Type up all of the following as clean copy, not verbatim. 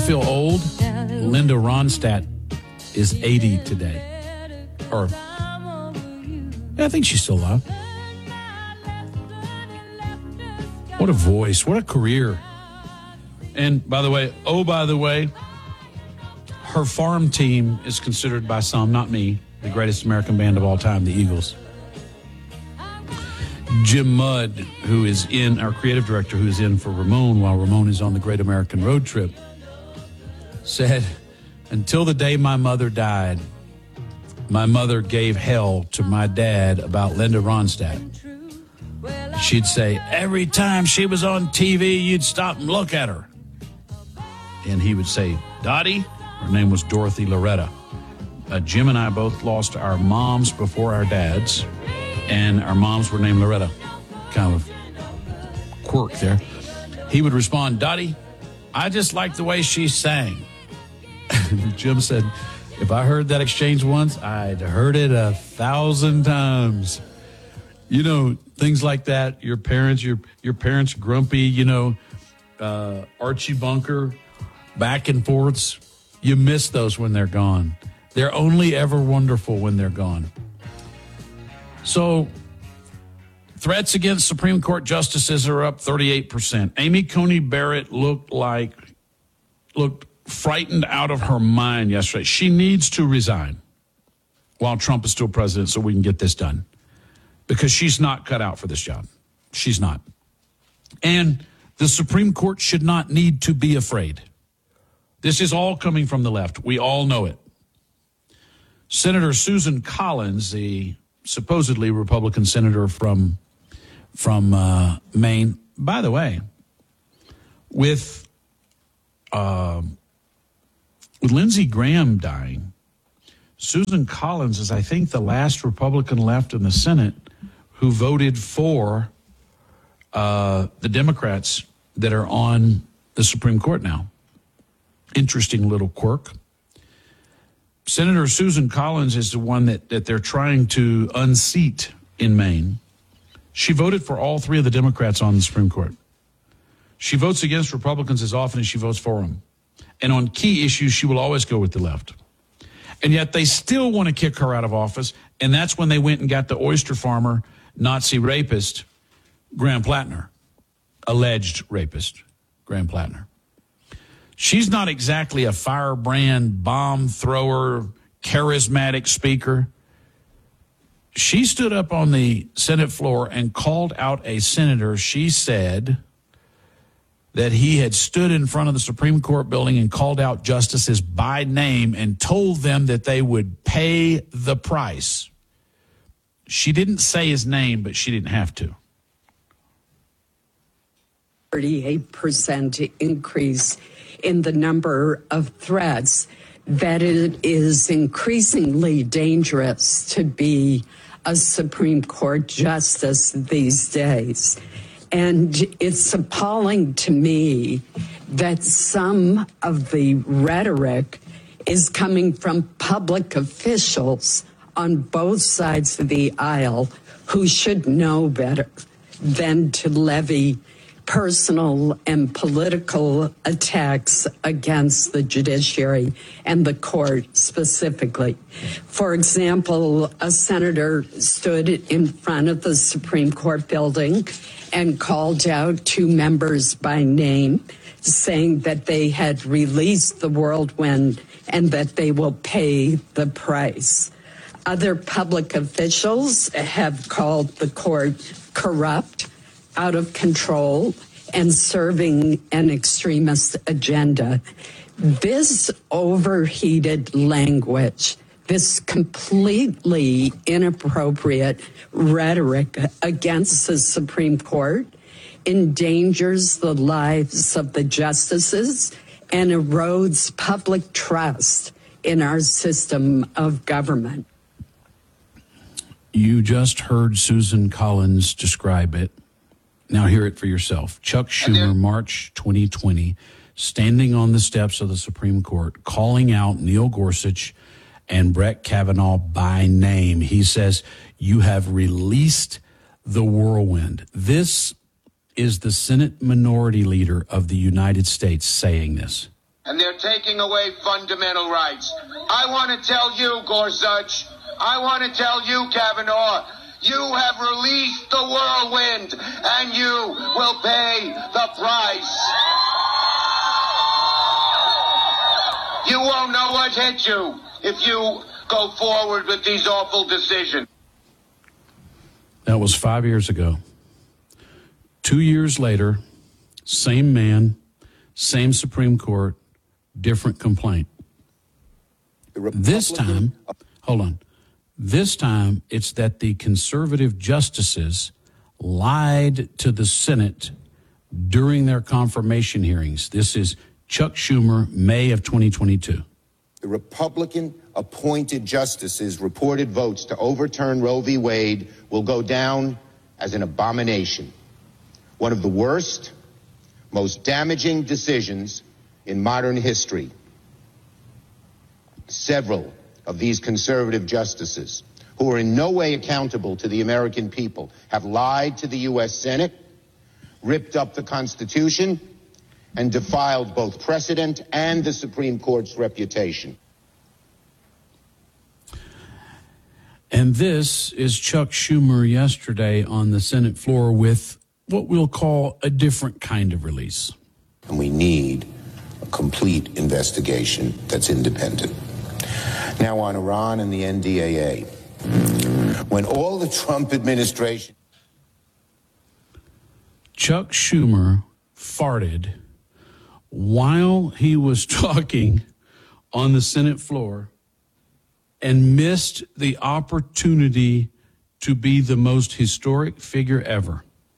feel old? Linda Ronstadt is 80 today. Or, yeah, I think she's still alive. What a voice. What a career. And by the way, her farm team is considered by some, not me, the greatest American band of all time, the Eagles. Jim Mudd, who is in, our creative director, who is in for Ramon while Ramon is on the Great American Road Trip, said, until the day my mother died, my mother gave hell to my dad about Linda Ronstadt. She'd say, every time she was on TV, you'd stop and look at her. And he would say, Dottie, her name was Dorothy Loretta. Jim and I both lost our moms before our dads, and our moms were named Loretta. Kind of quirk there. He would respond, Dottie, I just like the way she sang. Jim said, if I heard that exchange once, I'd heard it 1,000 times. You know, things like that. Your parents grumpy, you know, Archie Bunker, back and forths. You miss those when they're gone. They're only ever wonderful when they're gone. So, threats against Supreme Court justices are up 38%. Amy Coney Barrett looked frightened out of her mind yesterday. She needs to resign while Trump is still president so we can get this done, because she's not cut out for this job. She's not. And the Supreme Court should not need to be afraid. This is all coming from the left. We all know it. Senator Susan Collins, the supposedly Republican senator from Maine, by the way, with Lindsey Graham dying, Susan Collins is, I think, the last Republican left in the Senate who voted for the Democrats that are on the Supreme Court now. Interesting little quirk. Senator Susan Collins is the one that they're trying to unseat in Maine. She voted for all three of the Democrats on the Supreme Court. She votes against Republicans as often as she votes for them. And on key issues, she will always go with the left. And yet they still want to kick her out of office. And that's when they went and got the oyster farmer, Nazi rapist, Graham Plattner, alleged rapist, Graham Plattner. She's not exactly a firebrand, bomb thrower, charismatic speaker. She stood up on the Senate floor and called out a senator. She said that he had stood in front of the Supreme Court building and called out justices by name and told them that they would pay the price. She didn't say his name, but she didn't have to. 38% increase in the number of threats, that it is increasingly dangerous to be a Supreme Court justice these days. And it's appalling to me that some of the rhetoric is coming from public officials on both sides of the aisle who should know better than to levy personal and political attacks against the judiciary and the court specifically. For example, a senator stood in front of the Supreme Court building and called out two members by name, saying that they had released the whirlwind and that they will pay the price. Other public officials have called the court corrupt, out of control, and serving an extremist agenda. This overheated language, this completely inappropriate rhetoric against the Supreme Court endangers the lives of the justices and erodes public trust in our system of government. You just heard Susan Collins describe it. Now hear it for yourself. Chuck Schumer, March 2020, standing on the steps of the Supreme Court, calling out Neil Gorsuch and Brett Kavanaugh by name. He says, you have released the whirlwind. This is the Senate Minority Leader of the United States saying this. and they're taking away fundamental rights. I want to tell you, Gorsuch, I want to tell you, Kavanaugh, you have released the whirlwind, and you will pay the price. You won't know what hit you if you go forward with these awful decisions. That was 5 years ago. 2 years later, same man, same Supreme Court, different complaint. This time, hold on. This time, it's that the conservative justices lied to the Senate during their confirmation hearings. This is Chuck Schumer, May of 2022. The Republican-appointed justices' reported votes to overturn Roe v. Wade will go down as an abomination. One of the worst, most damaging decisions in modern history. Several of these conservative justices, who are in no way accountable to the American people, have lied to the U.S. Senate, ripped up the Constitution, and defiled both precedent and the Supreme Court's reputation. And this is Chuck Schumer yesterday on the Senate floor with what we'll call a different kind of release. And we need a complete investigation that's independent. Now on Iran and the NDAA. When all the Trump administration... Chuck Schumer farted while he was talking on the Senate floor and missed the opportunity to be the most historic figure ever.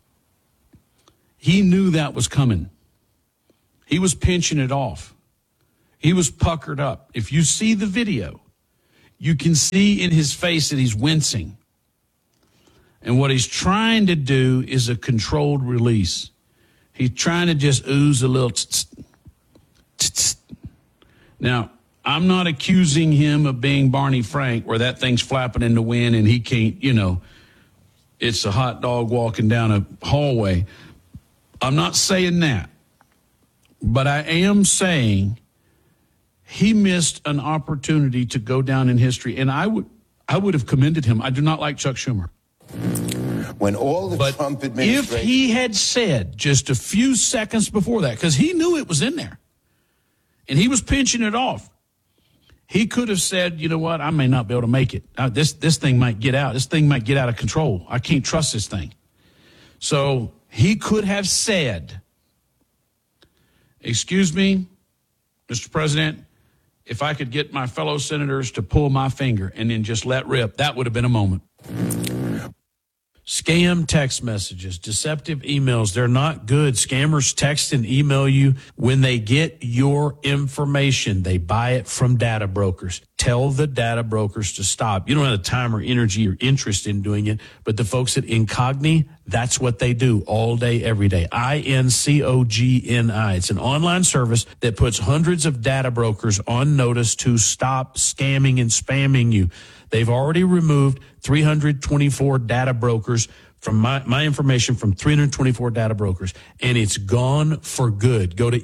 He knew that was coming. He was pinching it off. He was puckered up. If you see the video, you can see in his face that he's wincing. And what he's trying to do is a controlled release. He's trying to just ooze a little tss. Now, I'm not accusing him of being Barney Frank, where that thing's flapping in the wind and he can't, it's a hot dog walking down a hallway. I'm not saying that. But I am saying he missed an opportunity to go down in history. And I would have commended him. I do not like Chuck Schumer. When all the Trump administration... If he had said just a few seconds before that, because he knew it was in there, and he was pinching it off, he could have said, you know what, I may not be able to make it. This thing might get out. This thing might get out of control. I can't trust this thing. So he could have said, excuse me, Mr. President, if I could get my fellow senators to pull my finger and then just let rip, that would have been a moment. Scam text messages, deceptive emails, they're not good. Scammers text and email you when they get your information. They buy it from data brokers. Tell the data brokers to stop. You don't have the time or energy or interest in doing it, but the folks at Incogni, that's what they do all day, every day. INCOGNI. It's an online service that puts hundreds of data brokers on notice to stop scamming and spamming you. They've already removed 324 data brokers from my information from 324 data brokers, and it's gone for good. Go to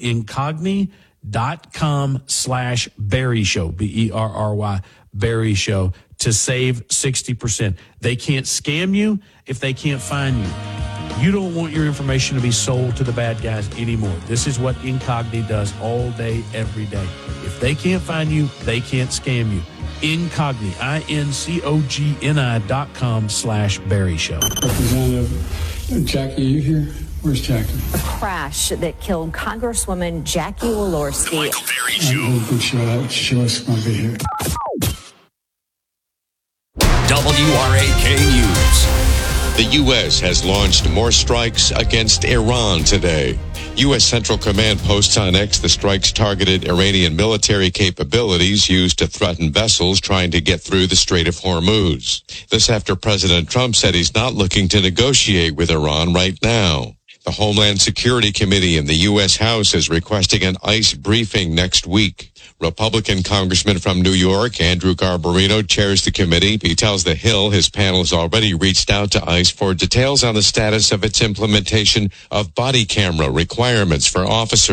incogni.com/Berry Show, BERRY, Berry Show, to save 60%. They can't scam you if they can't find you. You don't want your information to be sold to the bad guys anymore. This is what Incogni does all day, every day. If they can't find you, they can't scam you. Incogni, INCOGNI.com/Berry Show. Representative Jackie, are you here? Where's Jackie? A crash that killed Congresswoman Jackie Walorski. Michael Berry Show. She's going to be here. WRAK News. The U.S. has launched more strikes against Iran today. U.S. Central Command posts on X the strikes targeted Iranian military capabilities used to threaten vessels trying to get through the Strait of Hormuz. This after President Trump said he's not looking to negotiate with Iran right now. The Homeland Security Committee in the U.S. House is requesting an ICE briefing next week. Republican Congressman from New York, Andrew Garbarino, chairs the committee. He tells The Hill his panel has already reached out to ICE for details on the status of its implementation of body camera requirements for officers.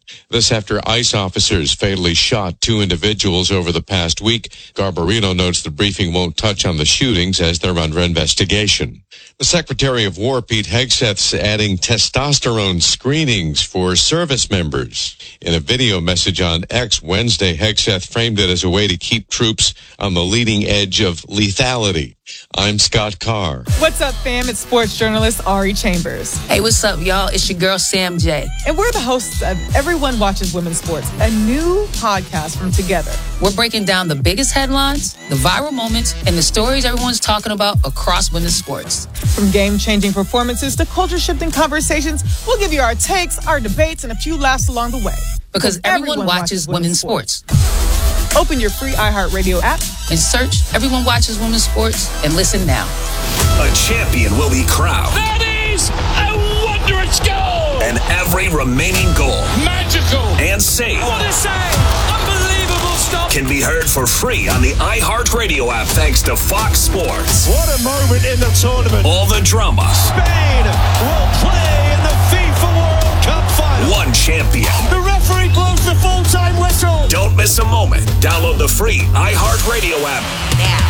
This after ICE officers fatally shot 2 individuals over the past week. Garbarino notes the briefing won't touch on the shootings as they're under investigation. The Secretary of War, Pete Hegseth's adding testosterone screenings for service members. In a video message on X Wednesday, Hegseth framed it as a way to keep troops on the leading edge of lethality. I'm Scott Carr. What's up, fam? It's sports journalist Ari Chambers. Hey, what's up, y'all? It's your girl, Sam J. And we're the hosts of Everyone Watches Women's Sports, a new podcast from Together. We're breaking down the biggest headlines, the viral moments, and the stories everyone's talking about across women's sports. From game-changing performances to culture-shifting conversations, we'll give you our takes, our debates, and a few laughs along the way. Because everyone watches women's sports. Open your free iHeartRadio app and search Everyone Watches Women's Sports and listen now. A champion will be crowned. That is a wondrous goal! And every remaining goal, magical and save, what a save! Unbelievable stop! Can be heard for free on the iHeartRadio app thanks to Fox Sports. What a moment in the tournament! All the drama. Spain will play in the FIFA World Cup final. One champion. The referee blows the full-time whistle. Don't miss a moment. Download the free iHeartRadio app now.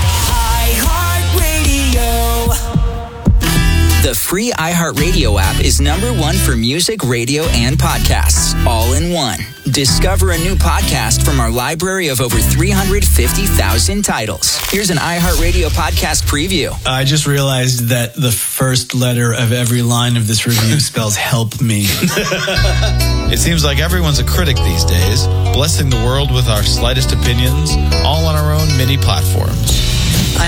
iHeartRadio. The free iHeartRadio app is #1 for music, radio, and podcasts, all in one. Discover a new podcast from our library of over 350,000 titles. Here's an iHeartRadio podcast preview. I just realized that the first letter of every line of this review spells help me. It seems like everyone's a critic these days, blessing the world with our slightest opinions, all on our own mini platforms.